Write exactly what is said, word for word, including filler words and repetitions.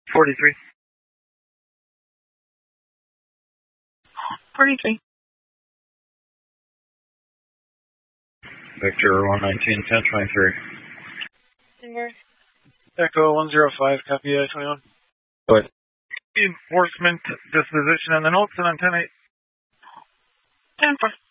forty-three. forty-three. Victor one nineteen, ten twenty-three. Echo one zero five, copy I twenty-one. Go ahead. Enforcement disposition and the notes and on ten eight. ten four.